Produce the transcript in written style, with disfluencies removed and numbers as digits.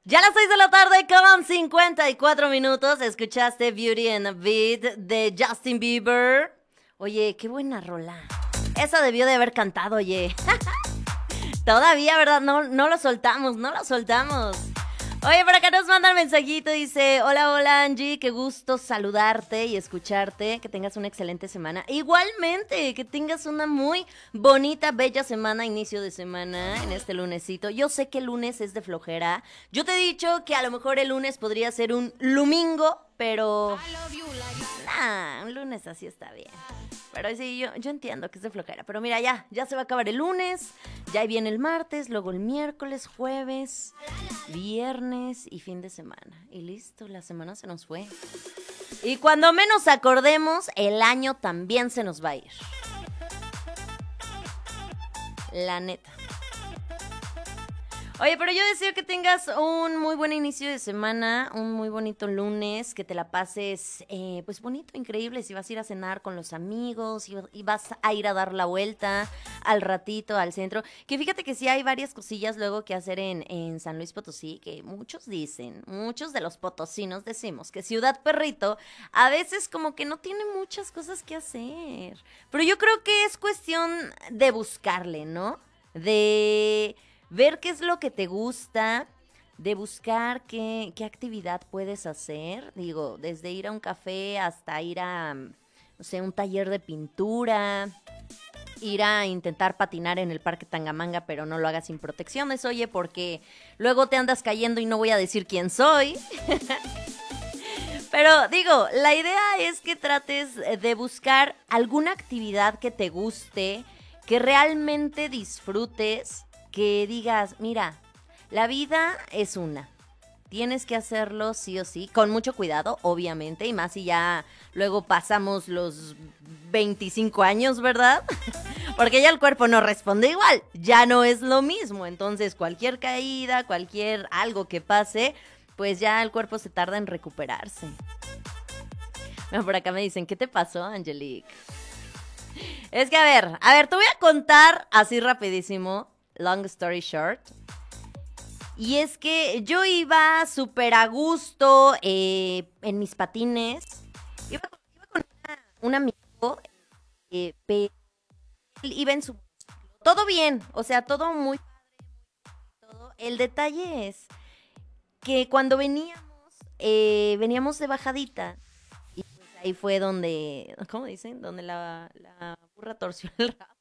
Ya a las 6 de la tarde con 54 minutos escuchaste Beauty and a Beat de Justin Bieber. Oye, qué buena rola. Esa debió de haber cantado, oye. Todavía, ¿verdad? No lo soltamos, no lo soltamos. Oye, por acá nos manda el mensajito, dice: hola, hola Angie, qué gusto saludarte y escucharte, que tengas una excelente semana. Igualmente, que tengas una muy bonita, bella semana, inicio de semana, en este lunesito. Yo sé que el lunes es de flojera. Yo te he dicho que a lo mejor el lunes podría ser un lumingo, pero... Nah, un lunes así está bien. Pero sí, yo entiendo que es de flojera. Pero mira, ya se va a acabar el lunes. Ya ahí viene el martes, luego el miércoles, jueves, viernes y fin de semana. Y listo, la semana se nos fue. Y cuando menos acordemos, el año también se nos va a ir. La neta. Oye, pero yo deseo que tengas un muy buen inicio de semana, un muy bonito lunes, que te la pases, pues bonito, increíble, si vas a ir a cenar con los amigos y vas a ir a dar la vuelta al ratito al centro. Que fíjate que sí hay varias cosillas luego que hacer en San Luis Potosí, que muchos dicen, muchos de los potosinos decimos que Ciudad Perrito a veces como que no tiene muchas cosas que hacer. Pero yo creo que es cuestión de buscarle, ¿no? De ver qué es lo que te gusta, de buscar qué actividad puedes hacer. Digo, desde ir a un café hasta ir a, no sé, un taller de pintura, ir a intentar patinar en el Parque Tangamanga, pero no lo hagas sin protecciones, oye, porque luego te andas cayendo y no voy a decir quién soy. Pero digo, la idea es que trates de buscar alguna actividad que te guste, que realmente disfrutes, que digas, mira, la vida es una. Tienes que hacerlo sí o sí, con mucho cuidado, obviamente, y más si ya luego pasamos los 25 años, ¿verdad? Porque ya el cuerpo no responde igual, ya no es lo mismo. Entonces, cualquier caída, cualquier algo que pase, pues ya el cuerpo se tarda en recuperarse. Bueno, por acá me dicen, ¿qué te pasó, Angelique? Es que, a ver, te voy a contar así rapidísimo, long story short. Y es que yo iba súper a gusto en mis patines. Iba con un amigo, pero él iba en su... Todo bien, o sea, todo muy... Todo. El detalle es que cuando veníamos de bajadita. Y pues ahí fue donde, ¿cómo dicen? Donde la burra torció el rabo.